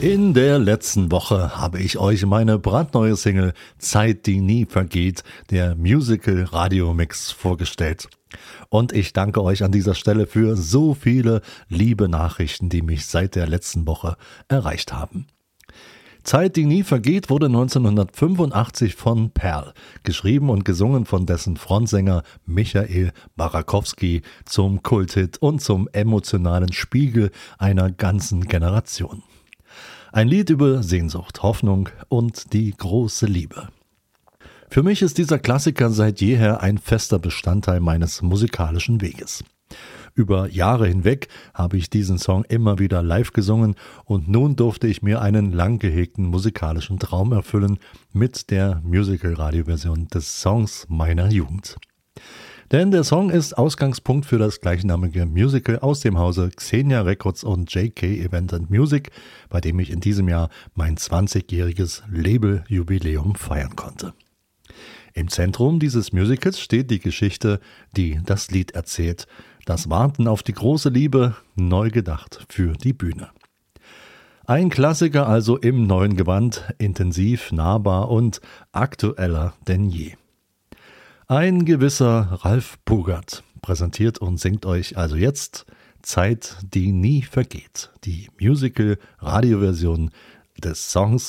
In der letzten Woche habe ich euch meine brandneue Single Zeit, die nie vergeht, der Musical Radio Mix vorgestellt. Und ich danke euch an dieser Stelle für so viele liebe Nachrichten, die mich seit der letzten Woche erreicht haben. Zeit, die nie vergeht, wurde 1985 von Pearl, geschrieben und gesungen von dessen Frontsänger Michael Barakowski, zum Kulthit und zum emotionalen Spiegel einer ganzen Generation. Ein Lied über Sehnsucht, Hoffnung und die große Liebe. Für mich ist dieser Klassiker seit jeher ein fester Bestandteil meines musikalischen Weges. Über Jahre hinweg habe ich diesen Song immer wieder live gesungen und nun durfte ich mir einen lang gehegten musikalischen Traum erfüllen mit der Musical-Radio-Version des Songs meiner Jugend. Denn der Song ist Ausgangspunkt für das gleichnamige Musical aus dem Hause Xenia Records und JK Event & Music, bei dem ich in diesem Jahr mein 20-jähriges Label-Jubiläum feiern konnte. Im Zentrum dieses Musicals steht die Geschichte, die das Lied erzählt. Das Warten auf die große Liebe, neu gedacht für die Bühne. Ein Klassiker also im neuen Gewand, intensiv, nahbar und aktueller denn je. Ein gewisser Ralf Pugert präsentiert und singt euch also jetzt Zeit, die nie vergeht, die Musical-Radio-Version des Songs